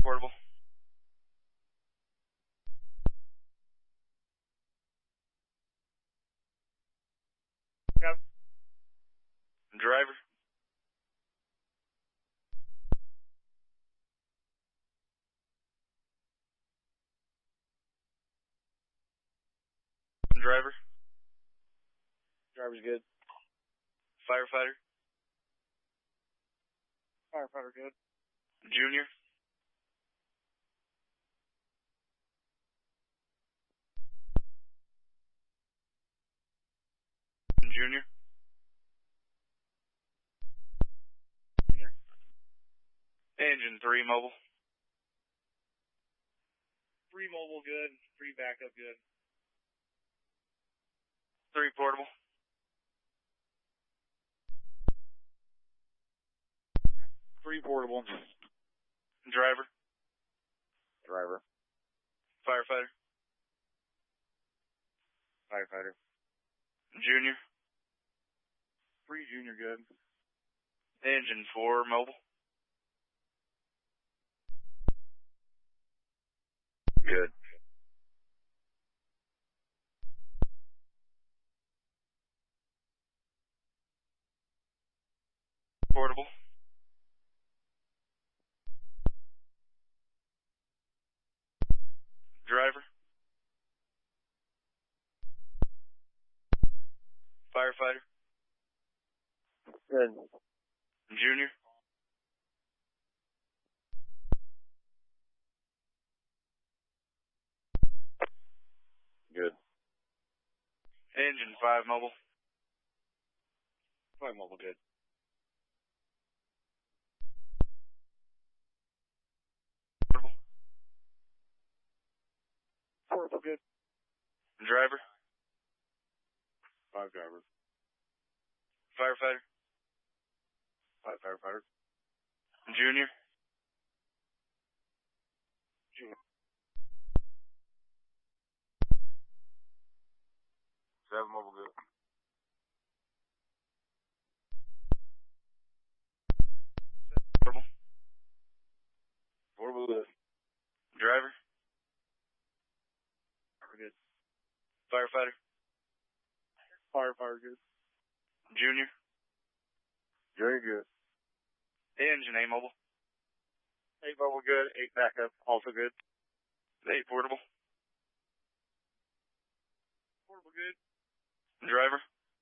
Portable. Yep. Driver. Driver. Driver's good. Firefighter. Firefighter good. Junior. Junior. Junior. Engine 3 mobile. 3 mobile good. 3 backup good. 3 portable. 3 portable. Driver. Driver. Firefighter. Firefighter. Junior. 3 junior good. Engine 4 mobile. Good. Portable. Driver. Firefighter. Good. Junior. Good. Engine 5 mobile. 5 mobile good. Portable. Portable good. Driver. 5 driver. Firefighter. 5 firefighter. Junior. Junior. 7 mobile good. Portable. Portable good. Driver. Driver good. Firefighter. Firefighter good. Junior. Junior good. Engine 8 mobile. 8 mobile good. 8 backup also good. 8 portable. Portable good. Driver.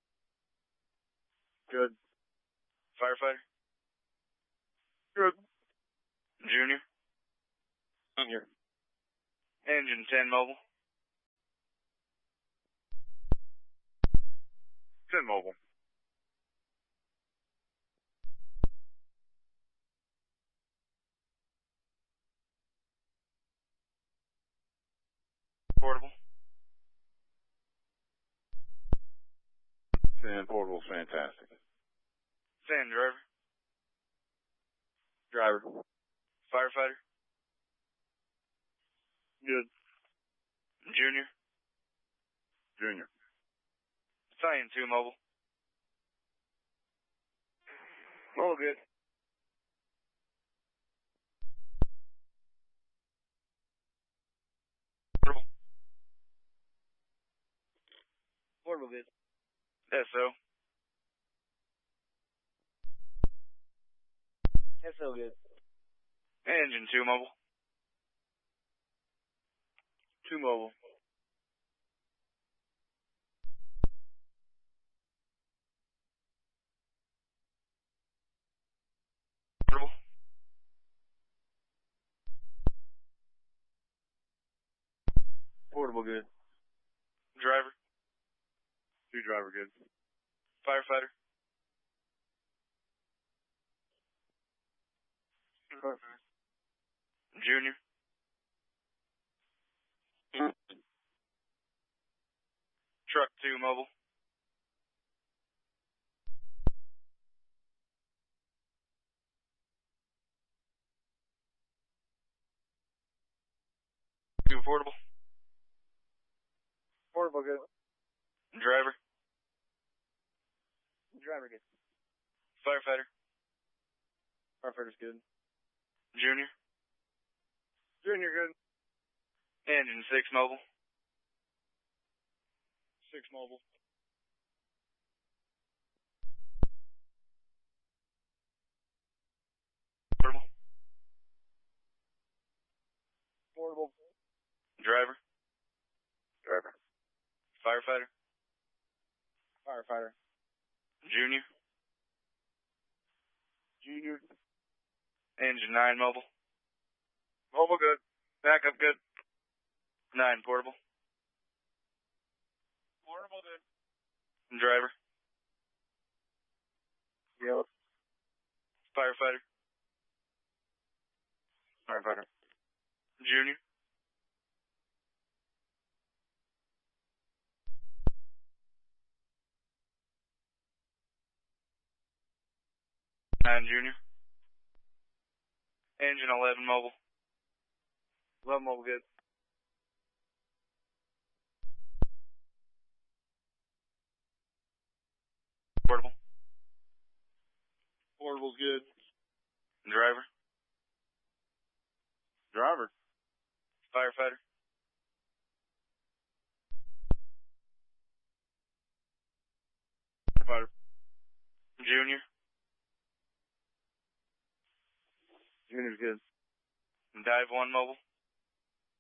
Good. Firefighter. Good. Junior. Junior. Engine 10 mobile. 10 mobile. Portable. 10 portable is fantastic. 10 driver. Driver. Firefighter. Good. Junior. Junior. Cyan 2 mobile. Mobile good. Portable. Portable good. SO. SO good. Engine 2 mobile. 2 mobile. Portable. Portable good. Driver. 2 driver good. Firefighter. Junior. Truck 2 mobile. Two portable. Portable good. Driver. Driver good. Firefighter. Firefighter's good. Junior. Junior good. Engine 6 mobile. 6 mobile. Portable. Portable. Driver. Driver. Firefighter. Firefighter. Junior. Junior. Engine 9 mobile. Mobile good. Backup good. 9 portable. Portable good. Driver. Yellow. Firefighter. Firefighter. Junior. Nine Junior. Engine 11 mobile. 11 mobile good. Portable. Portable's good. Driver. Driver. Firefighter. Firefighter. Junior. Junior's good. Dive 1 mobile.